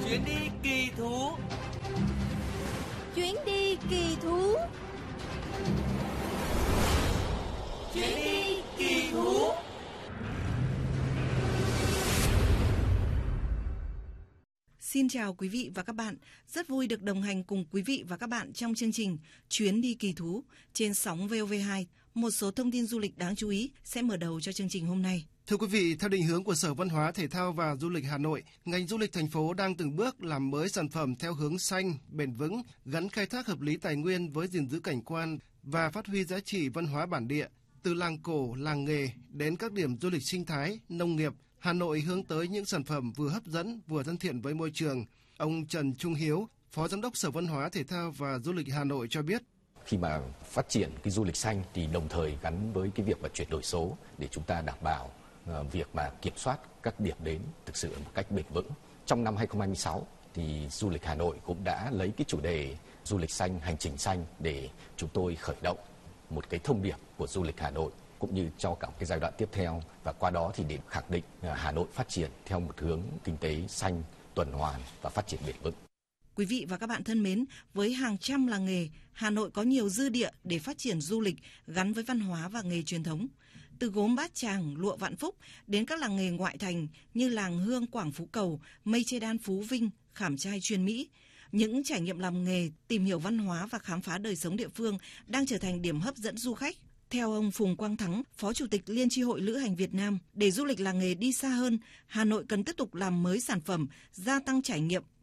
Chuyến đi kỳ thú. Chuyến đi kỳ thú. Chuyến đi kỳ thú. Xin chào quý vị và các bạn, rất vui được đồng hành cùng quý vị và các bạn trong chương trình Chuyến đi kỳ thú trên sóng VOV2. Một số thông tin du lịch đáng chú ý sẽ mở đầu cho chương trình hôm nay. Thưa quý vị, theo định hướng của Sở Văn hóa, Thể thao và Du lịch Hà Nội, ngành du lịch thành phố đang từng bước làm mới sản phẩm theo hướng xanh, bền vững, gắn khai thác hợp lý tài nguyên với gìn giữ cảnh quan và phát huy giá trị văn hóa bản địa. Từ làng cổ, làng nghề đến các điểm du lịch sinh thái, nông nghiệp, Hà Nội hướng tới những sản phẩm vừa hấp dẫn, vừa thân thiện với môi trường. Ông Trần Trung Hiếu, Phó Giám đốc Sở Văn hóa, Thể thao và Du lịch Hà Nội cho biết. Khi mà phát triển cái du lịch xanh thì đồng thời gắn với cái việc mà chuyển đổi số để chúng ta đảm bảo việc mà kiểm soát các điểm đến thực sự một cách bền vững. Trong năm 2026 thì du lịch Hà Nội cũng đã lấy cái chủ đề du lịch xanh, hành trình xanh để chúng tôi khởi động một cái thông điệp của du lịch Hà Nội cũng như cho cả cái giai đoạn tiếp theo, và qua đó thì để khẳng định Hà Nội phát triển theo một hướng kinh tế xanh, tuần hoàn và phát triển bền vững. Quý vị và các bạn thân mến, với hàng trăm làng nghề, Hà Nội có nhiều dư địa để phát triển du lịch gắn với văn hóa và nghề truyền thống. Từ gốm Bát Tràng, lụa Vạn Phúc đến các làng nghề ngoại thành như làng Hương Quảng Phú Cầu, Mây Che Đan Phú Vinh, Khảm Trai Truyền Mỹ. Những trải nghiệm làm nghề, tìm hiểu văn hóa và khám phá đời sống địa phương đang trở thành điểm hấp dẫn du khách. Theo ông Phùng Quang Thắng, Phó Chủ tịch Liên chi hội Lữ hành Việt Nam, để du lịch làng nghề đi xa hơn, Hà Nội cần tiếp tục làm mới sản phẩm, gia tăng trải nghiệm